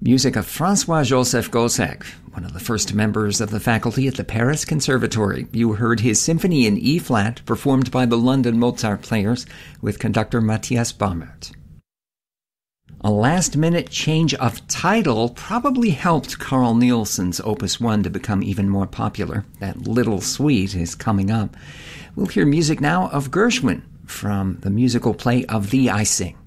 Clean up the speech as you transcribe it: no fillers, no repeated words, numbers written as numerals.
Music of François-Joseph Gossec, one of the first members of the faculty at the Paris Conservatory. You heard his symphony in E-flat, performed by the London Mozart Players, with conductor Matthias Baumert. A last-minute change of title probably helped Carl Nielsen's Opus 1 to become even more popular. That little suite is coming up. We'll hear music now of Gershwin from the musical play Of Thee I Sing.